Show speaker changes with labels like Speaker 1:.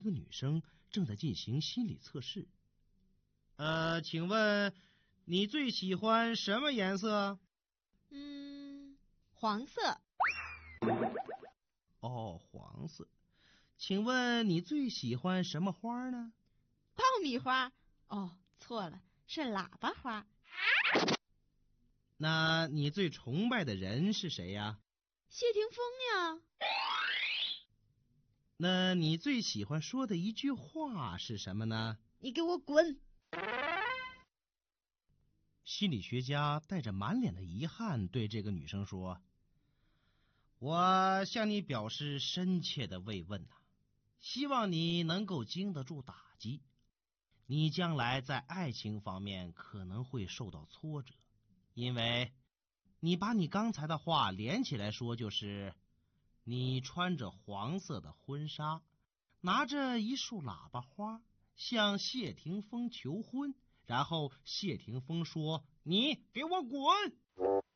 Speaker 1: 这个女生正在进行心理测试。请问你最喜欢什么颜色？
Speaker 2: 黄色。
Speaker 1: 哦，黄色。请问你最喜欢什么花呢？
Speaker 2: 爆米花。哦，错了，是喇叭花。
Speaker 1: 那你最崇拜的人是谁呀？
Speaker 2: 谢霆锋呀。
Speaker 1: 那你最喜欢说的一句话是什么呢？
Speaker 2: 你给我滚！
Speaker 1: 心理学家带着满脸的遗憾对这个女生说：我向你表示深切的慰问呐，希望你能够经得住打击。你将来在爱情方面可能会受到挫折，因为你把你刚才的话连起来说，就是你穿着黄色的婚纱，拿着一束喇叭花向谢霆锋求婚，然后谢霆锋说：你给我滚！